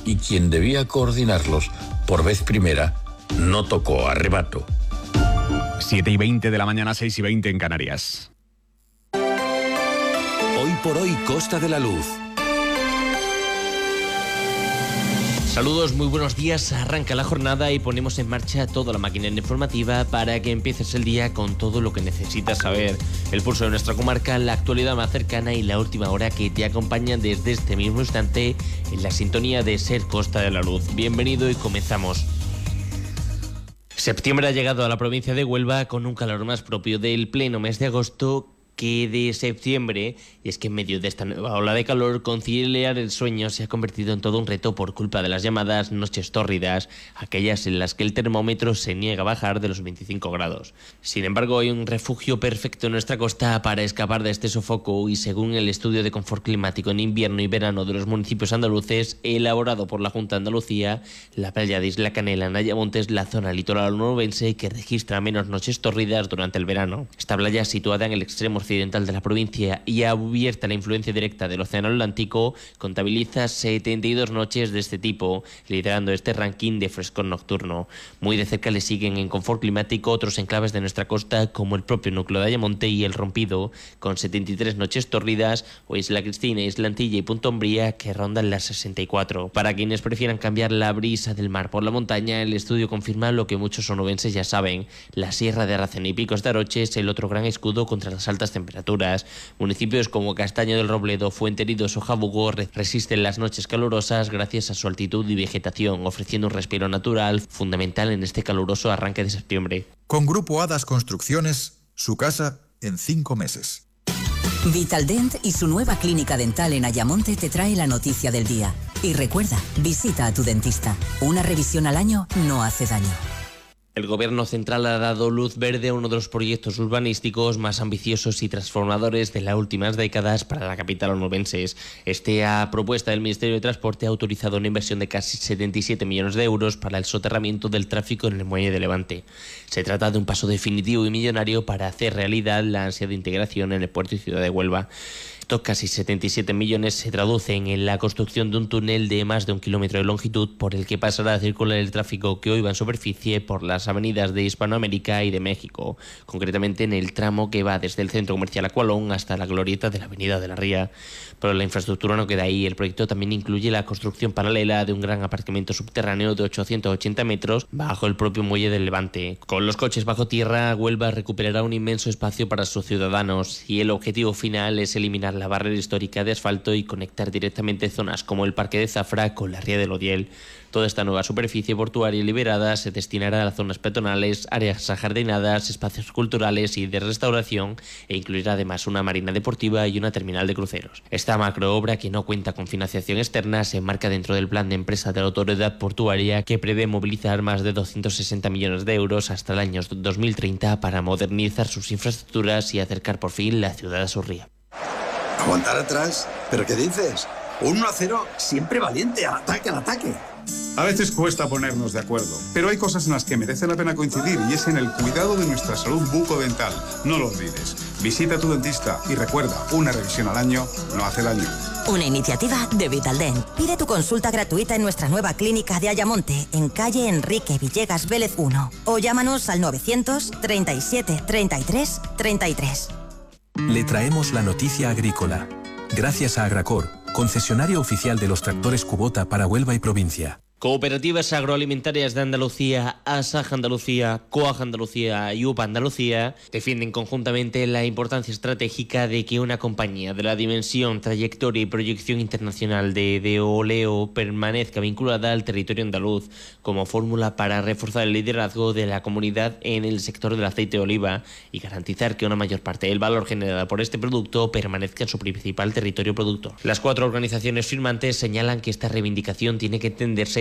y quien debía coordinarlos por vez primera no tocó a rebato. 7:20 de la mañana, 6:20 en Canarias. Hoy por hoy, Costa de la Luz. Saludos, muy buenos días. Arranca la jornada y ponemos en marcha toda la maquinaria informativa para que empieces el día con todo lo que necesitas saber. El pulso de nuestra comarca, la actualidad más cercana y la última hora que te acompañan desde este mismo instante en la sintonía de Ser Costa de la Luz. Bienvenido y comenzamos. Septiembre ha llegado a la provincia de Huelva con un calor más propio del pleno mes de agosto que de septiembre, y es que en medio de esta nueva ola de calor, conciliar el sueño se ha convertido en todo un reto por culpa de las llamadas noches tórridas, aquellas en las que el termómetro se niega a bajar de los 25 grados. Sin embargo, hay un refugio perfecto en nuestra costa para escapar de este sofoco y según el estudio de confort climático en invierno y verano de los municipios andaluces, elaborado por la Junta de Andalucía, la playa de Isla Canela en Ayamonte es la zona litoral onubense que registra menos noches tórridas durante el verano. Esta playa, situada en el extremo occidental de la provincia y abierta a la influencia directa del Océano Atlántico, contabiliza 72 noches de este tipo, liderando este ranking de frescor nocturno. Muy de cerca le siguen en confort climático otros enclaves de nuestra costa, como el propio núcleo de Ayamonte y El Rompido, con 73 noches tórridas, o Isla Cristina, Isla Antilla y Punta Umbría, que rondan las 64. Para quienes prefieran cambiar la brisa del mar por la montaña, el estudio confirma lo que muchos onubenses ya saben: la Sierra de Aracena y Picos de Aroche es el otro gran escudo contra las altas temperaturas. Municipios como Castaño del Robledo, Fuenteridos o Jabugo resisten las noches calurosas gracias a su altitud y vegetación, ofreciendo un respiro natural fundamental en este caluroso arranque de septiembre. Con Grupo Hadas Construcciones, su casa en 5 meses. Vitaldent y su nueva clínica dental en Ayamonte te trae la noticia del día. Y recuerda, visita a tu dentista. Una revisión al año no hace daño. El Gobierno central ha dado luz verde a uno de los proyectos urbanísticos más ambiciosos y transformadores de las últimas décadas para la capital onubense. A propuesta del Ministerio de Transporte ha autorizado una inversión de casi 77 millones de euros para el soterramiento del tráfico en el muelle de Levante. Se trata de un paso definitivo y millonario para hacer realidad la ansia de integración en el puerto y ciudad de Huelva. Estos casi 77 millones se traducen en la construcción de un túnel de más de 1 kilómetro de longitud por el que pasará a circular el tráfico que hoy va en superficie por las avenidas de Hispanoamérica y de México, concretamente en el tramo que va desde el centro comercial Aqualón hasta la glorieta de la avenida de la Ría. Pero la infraestructura no queda ahí. El proyecto también incluye la construcción paralela de un gran aparcamiento subterráneo de 880 metros bajo el propio muelle del Levante. Con los coches bajo tierra, Huelva recuperará un inmenso espacio para sus ciudadanos y el objetivo final es eliminar la barrera histórica de asfalto y conectar directamente zonas como el Parque de Zafra con la Ría del Odiel. Toda esta nueva superficie portuaria liberada se destinará a las zonas peatonales, áreas ajardinadas, espacios culturales y de restauración e incluirá además una marina deportiva y una terminal de cruceros. Esta macroobra, que no cuenta con financiación externa, se enmarca dentro del plan de empresa de la Autoridad Portuaria, que prevé movilizar más de 260 millones de euros hasta el año 2030 para modernizar sus infraestructuras y acercar por fin la ciudad a su ría. ¿Aguantar atrás? ¿Pero qué dices? 1-0, siempre valiente, al ataque, al ataque. A veces cuesta ponernos de acuerdo, pero hay cosas en las que merece la pena coincidir y es en el cuidado de nuestra salud bucodental. No lo olvides. Visita a tu dentista y recuerda, una revisión al año no hace daño. Una iniciativa de Vitaldent. Pide tu consulta gratuita en nuestra nueva clínica de Ayamonte, en calle Enrique Villegas Vélez 1. O llámanos al 900 37 33 33. Le traemos la noticia agrícola. Gracias a Agracor, concesionario oficial de los tractores Kubota para Huelva y provincia. Cooperativas Agroalimentarias de Andalucía, ASAJ Andalucía, COAG Andalucía y UPA Andalucía defienden conjuntamente la importancia estratégica de que una compañía de la dimensión, trayectoria y proyección internacional de Oleo permanezca vinculada al territorio andaluz como fórmula para reforzar el liderazgo de la comunidad en el sector del aceite de oliva y garantizar que una mayor parte del valor generado por este producto permanezca en su principal territorio productor. Las 4 organizaciones firmantes señalan que esta reivindicación tiene que entenderse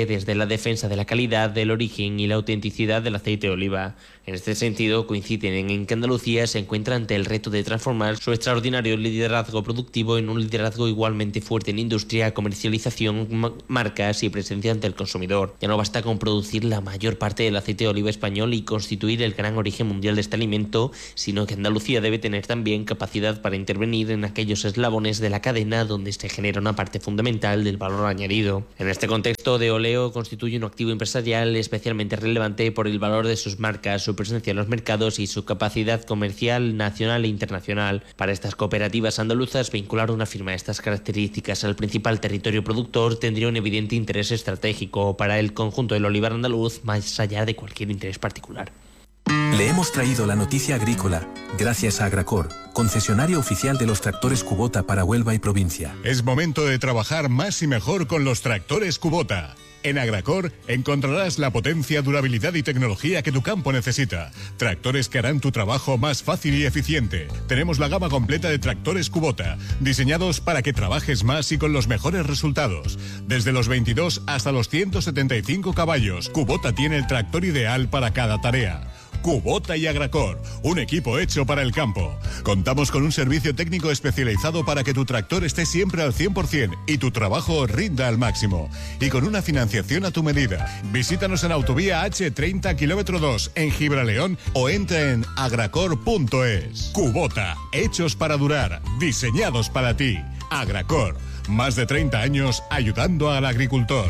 siempre desde la defensa de la calidad, del origen y la autenticidad del aceite de oliva. En este sentido, coinciden en que Andalucía se encuentra ante el reto de transformar su extraordinario liderazgo productivo en un liderazgo igualmente fuerte en industria, comercialización, marcas y presencia ante el consumidor. Ya no basta con producir la mayor parte del aceite de oliva español y constituir el gran origen mundial de este alimento, sino que Andalucía debe tener también capacidad para intervenir en aquellos eslabones de la cadena donde se genera una parte fundamental del valor añadido. En este contexto, Deoleo constituye un activo empresarial especialmente relevante por el valor de sus marcas, su presencia en los mercados y su capacidad comercial nacional e internacional. Para estas cooperativas andaluzas, vincular una firma de estas características al principal territorio productor tendría un evidente interés estratégico para el conjunto del olivar andaluz, más allá de cualquier interés particular. Le hemos traído la noticia agrícola, gracias a Agracor, concesionario oficial de los tractores Kubota para Huelva y provincia. Es momento de trabajar más y mejor con los tractores Kubota. En Agracor encontrarás la potencia, durabilidad y tecnología que tu campo necesita. Tractores que harán tu trabajo más fácil y eficiente. Tenemos la gama completa de tractores Kubota, diseñados para que trabajes más y con los mejores resultados. Desde los 22 hasta los 175 caballos, Kubota tiene el tractor ideal para cada tarea. Kubota y Agracor, un equipo hecho para el campo. Contamos con un servicio técnico especializado para que tu tractor esté siempre al 100% y tu trabajo rinda al máximo. Y con una financiación a tu medida. Visítanos en Autovía H30 km 2 en Gibraleón o entra en agracor.es. Kubota, hechos para durar, diseñados para ti. Agracor, más de 30 años ayudando al agricultor.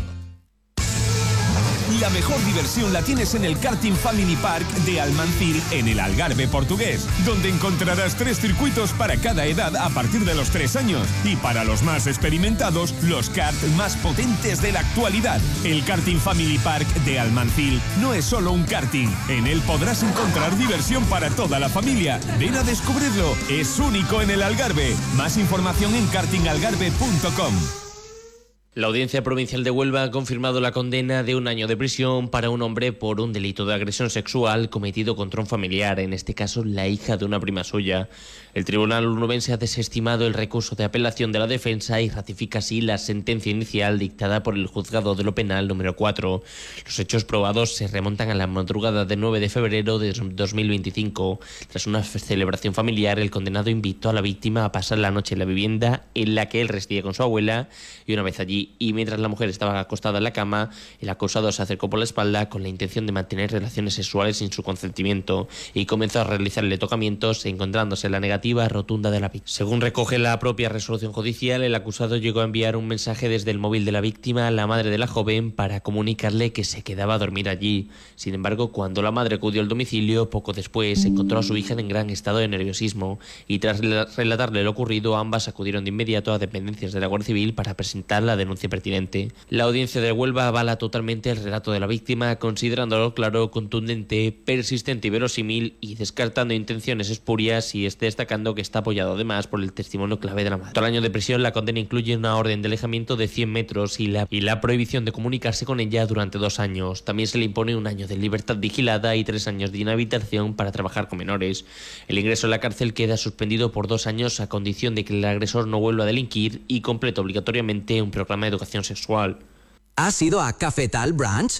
La mejor diversión la tienes en el Karting Family Park de Almancil en el Algarve portugués, donde encontrarás 3 circuitos para cada edad a partir de los 3 años y para los más experimentados, los karts más potentes de la actualidad. El Karting Family Park de Almancil no es solo un karting, en él podrás encontrar diversión para toda la familia. Ven a descubrirlo, es único en el Algarve. Más información en kartingalgarve.com. La Audiencia Provincial de Huelva ha confirmado la condena de 1 año de prisión para un hombre por un delito de agresión sexual cometido contra un familiar, en este caso la hija de una prima suya. El tribunal huelvense ha desestimado el recurso de apelación de la defensa y ratifica así la sentencia inicial dictada por el Juzgado de lo Penal número 4. Los hechos probados se remontan a la madrugada del 9 de febrero de 2025. Tras una celebración familiar, el condenado invitó a la víctima a pasar la noche en la vivienda en la que él residía con su abuela y una vez allí, y mientras la mujer estaba acostada en la cama, el acusado se acercó por la espalda con la intención de mantener relaciones sexuales sin su consentimiento y comenzó a realizarle tocamientos, encontrándose la negativa rotunda de la víctima. Según recoge la propia resolución judicial, el acusado llegó a enviar un mensaje desde el móvil de la víctima a la madre de la joven para comunicarle que se quedaba a dormir allí. Sin embargo, cuando la madre acudió al domicilio, poco después encontró a su hija en gran estado de nerviosismo y tras relatarle lo ocurrido, ambas acudieron de inmediato a dependencias de la Guardia Civil para presentar la denuncia pertinente. La Audiencia de Huelva avala totalmente el relato de la víctima, considerándolo claro, contundente, persistente y verosímil, y descartando intenciones espurias, y destacando que está apoyado además por el testimonio clave de la madre. Todo el año de prisión, la condena incluye una orden de alejamiento de 100 metros y la prohibición de comunicarse con ella durante 2 años. También se le impone 1 año de libertad vigilada y 3 años de inhabilitación para trabajar con menores. El ingreso a la cárcel queda suspendido por 2 años a condición de que el agresor no vuelva a delinquir y complete obligatoriamente un programa de educación sexual. ¿Has ido a Cafetal Branch?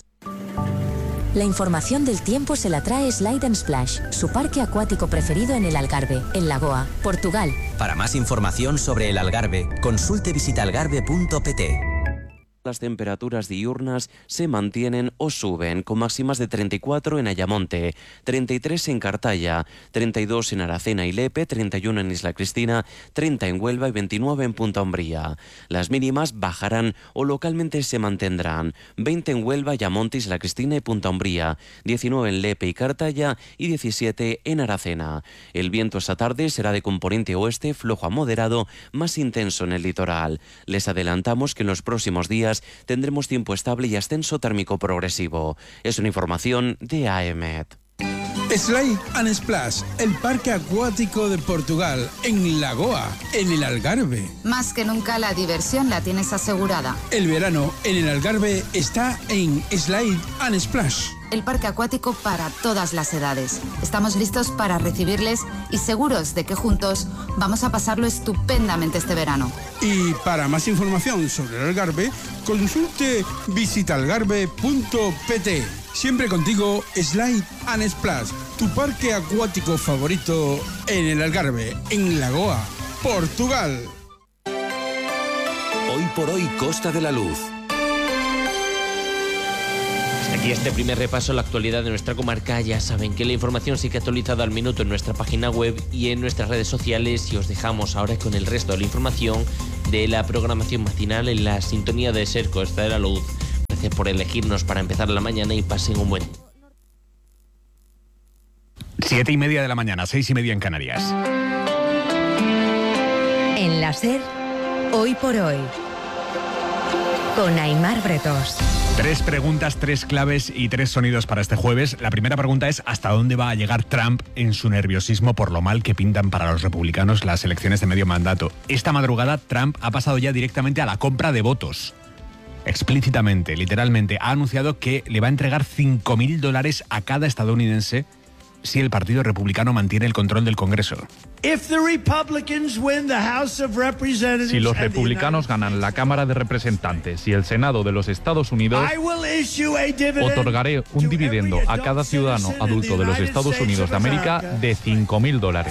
La información del tiempo se la trae Slide and Splash, su parque acuático preferido en el Algarve, en Lagoa, Portugal. Para más información sobre el Algarve, consulte visitaalgarve.pt. Las temperaturas diurnas se mantienen o suben, con máximas de 34 en Ayamonte, 33 en Cartaya, 32 en Aracena y Lepe, 31 en Isla Cristina, 30 en Huelva y 29 en Punta Umbría. Las mínimas bajarán o localmente se mantendrán, 20 en Huelva, Ayamonte, Isla Cristina y Punta Umbría, 19 en Lepe y Cartaya y 17 en Aracena. El viento esta tarde será de componente oeste, flojo a moderado, más intenso en el litoral. Les adelantamos que en los próximos días tendremos tiempo estable y ascenso térmico progresivo. Es una información de AEMET. Slide and Splash, el parque acuático de Portugal, en Lagoa, en el Algarve. Más que nunca la diversión la tienes asegurada. El verano en el Algarve está en Slide and Splash. el parque acuático para todas las edades. Estamos listos para recibirles y seguros de que juntos vamos a pasarlo estupendamente este verano. Y para más información sobre el Algarve, consulte visitalgarve.pt. Siempre contigo, Slide and Splash, tu parque acuático favorito en el Algarve, en Lagoa, Portugal. Hoy por hoy, Costa de la Luz. Hasta aquí este primer repaso a la actualidad de nuestra comarca. Ya saben que la información sigue actualizada al minuto en nuestra página web y en nuestras redes sociales, y os dejamos ahora con el resto de la información de la programación matinal en la sintonía de SER Costa de la Luz. Gracias por elegirnos para empezar la mañana y pasen un buen día. 7:30 de la mañana, 6:30 en Canarias. En la SER, Hoy por Hoy, con Aimar Bretos. 3 preguntas, 3 claves y 3 sonidos para este jueves. La primera pregunta es: ¿hasta dónde va a llegar Trump en su nerviosismo por lo mal que pintan para los republicanos las elecciones de medio mandato? Esta madrugada Trump ha pasado ya directamente a la compra de votos. Explícitamente, literalmente, ha anunciado que le va a entregar $5.000 a cada estadounidense si el Partido Republicano mantiene el control del Congreso. Si los republicanos ganan la Cámara de Representantes y el Senado de los Estados Unidos, otorgaré un dividendo a cada ciudadano adulto de los Estados Unidos de América de $5.000.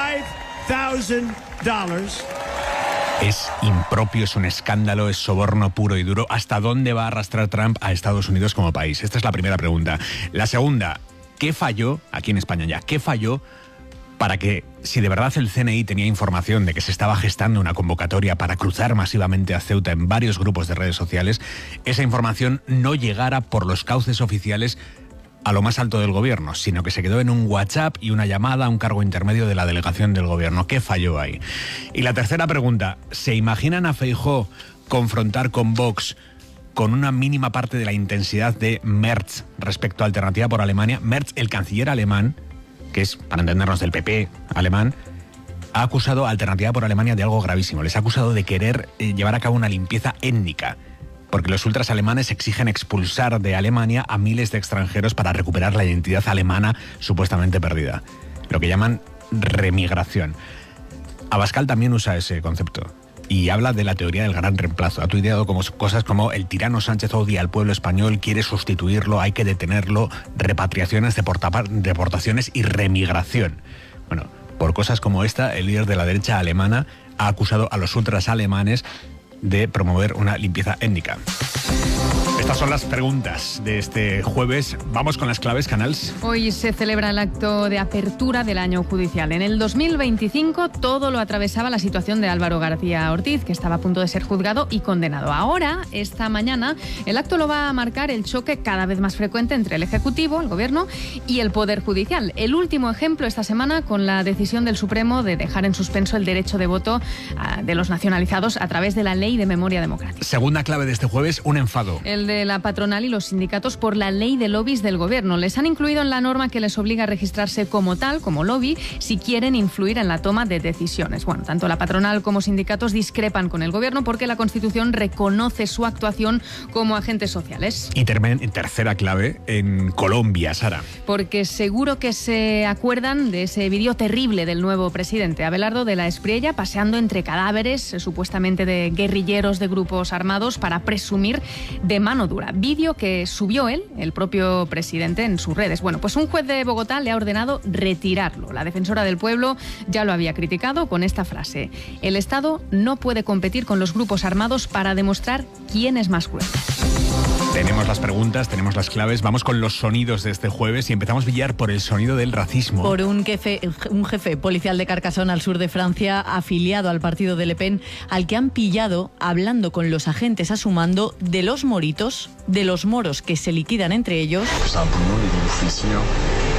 Es impropio, es un escándalo, es soborno puro y duro. ¿Hasta dónde va a arrastrar Trump a Estados Unidos como país? Esta es la primera pregunta. La segunda: ¿qué falló, aquí en España ya, qué falló para que, si de verdad el CNI tenía información de que se estaba gestando una convocatoria para cruzar masivamente a Ceuta en varios grupos de redes sociales, esa información no llegara por los cauces oficiales a lo más alto del gobierno, sino que se quedó en un WhatsApp y una llamada a un cargo intermedio de la delegación del gobierno? ¿Qué falló ahí? Y la tercera pregunta: ¿se imaginan a Feijóo confrontar con Vox con una mínima parte de la intensidad de Merz respecto a Alternativa por Alemania? Merz, el canciller alemán, que es, para entendernos, del PP alemán, ha acusado a Alternativa por Alemania de algo gravísimo. Les ha acusado de querer llevar a cabo una limpieza étnica, porque los ultras alemanes exigen expulsar de Alemania a miles de extranjeros para recuperar la identidad alemana supuestamente perdida, lo que llaman remigración. Abascal también usa ese concepto y habla de la teoría del gran reemplazo. Ha tuiteado cosas como: el tirano Sánchez odia al pueblo español, quiere sustituirlo, hay que detenerlo, repatriaciones, deportaciones y remigración. Bueno, por cosas como esta, el líder de la derecha alemana ha acusado a los ultras alemanes de promover una limpieza étnica. Estas son las preguntas de este jueves. Vamos con las claves, Canals. Hoy se celebra el acto de apertura del año judicial. En el 2025 todo lo atravesaba la situación de Álvaro García Ortiz, que estaba a punto de ser juzgado y condenado. Ahora, esta mañana, el acto lo va a marcar el choque cada vez más frecuente entre el Ejecutivo, el Gobierno, y el Poder Judicial. El último ejemplo esta semana con la decisión del Supremo de dejar en suspenso el derecho de voto de los nacionalizados a través de la Ley de Memoria Democrática. Segunda clave de este jueves: un enfado. El de la patronal y los sindicatos por la ley de lobbies del gobierno. Les han incluido en la norma que les obliga a registrarse como tal, como lobby, si quieren influir en la toma de decisiones. Bueno, tanto la patronal como sindicatos discrepan con el gobierno porque la Constitución reconoce su actuación como agentes sociales. Y tercera clave, en Colombia, Sara. Porque seguro que se acuerdan de ese vídeo terrible del nuevo presidente, Abelardo de la Espriella, paseando entre cadáveres, supuestamente de guerrilleros de grupos armados, para presumir de mano dura. Vídeo que subió él, el propio presidente, en sus redes. Bueno, pues un juez de Bogotá le ha ordenado retirarlo. La defensora del pueblo ya lo había criticado con esta frase: el Estado no puede competir con los grupos armados para demostrar quién es más cruel. Tenemos las preguntas, tenemos las claves, vamos con los sonidos de este jueves y empezamos, Villar, por el sonido del racismo. Por un jefe policial de Carcassonne, al sur de Francia, afiliado al partido de Le Pen, al que han pillado hablando con los agentes a su mando de los moritos, de los moros que se liquidan entre ellos.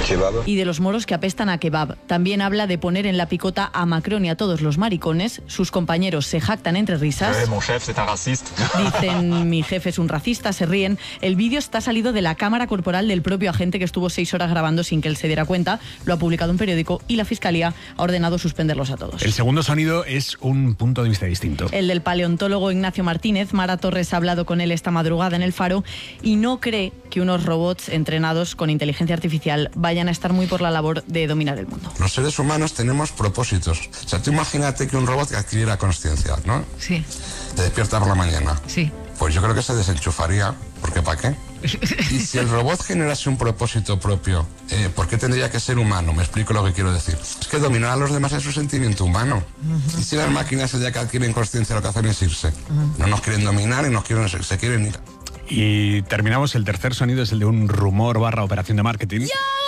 y de los moros que apestan a kebab. También habla de poner en la picota a Macron y a todos los maricones. Sus compañeros se jactan entre risas. Dicen, mi jefe es un racista, se ríen. El vídeo está salido de la cámara corporal del propio agente que estuvo 6 horas grabando sin que él se diera cuenta. Lo ha publicado un periódico y la Fiscalía ha ordenado suspenderlos a todos. El segundo sonido es un punto de vista distinto. El del paleontólogo Ignacio Martínez. Mara Torres ha hablado con él esta madrugada en El Faro y no cree que unos robots entrenados con inteligencia artificial vayan a estar muy por la labor de dominar el mundo. Los seres humanos tenemos propósitos. O sea, tú imagínate que un robot adquiriera conciencia, ¿no? Sí. Te despierta por la mañana. Sí. Pues yo creo que se desenchufaría, porque ¿para qué? Y si el robot generase un propósito propio, ¿por qué tendría que ser humano? Me explico lo que quiero decir. Es que dominar a los demás es un sentimiento humano. Y si las máquinas ya que adquieren conciencia lo que hacen es irse. No nos quieren dominar y se quieren ir. Y terminamos, el tercer sonido es el de un rumor / operación de marketing.